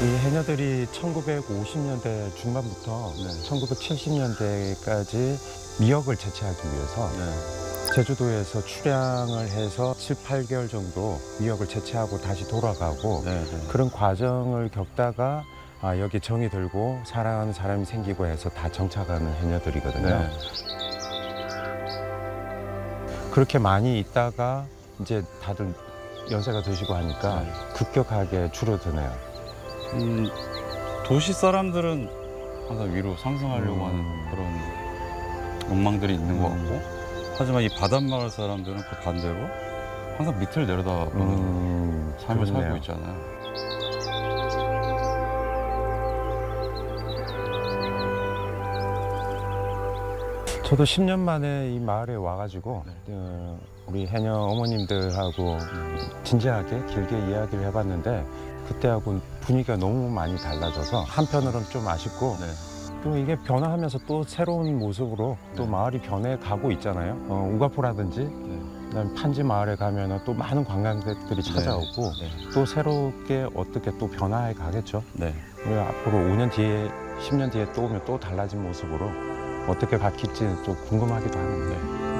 이 해녀들이 1950년대 중반부터 1970년대까지 미역을 채취하기 위해서 제주도에서 출양을 해서 7, 8개월 정도 미역을 채취하고 다시 돌아가고 그런 과정을 겪다가 여기 정이 들고 사랑하는 사람이 생기고 해서 다 정착하는 해녀들이거든요. 그렇게 많이 있다가 이제 다들 연세가 드시고 하니까 급격하게 줄어드네요. 도시 사람들은 항상 위로 상승하려고 하는 그런 욕망들이 있는 것 같고, 하지만 이 바닷마을 사람들은 그 반대로 항상 밑을 내려다보는 삶을 살고 있잖아요. 저도 10년 만에 이 마을에 와가지고 우리 해녀 어머님들하고 진지하게 길게 이야기를 해봤는데 그때하고는 분위기가 너무 많이 달라져서 한편으로는 좀 아쉽고 또 이게 변화하면서 또 새로운 모습으로 또 마을이 변해가고 있잖아요. 우가포라든지 그다음에 판지 마을에 가면은 또 많은 관광객들이 찾아오고 또 새롭게 어떻게 또 변화해 가겠죠. 우리 앞으로 5년 뒤에 10년 뒤에 또 오면 또 달라진 모습으로 어떻게 바뀔지 또 궁금하기도 하는데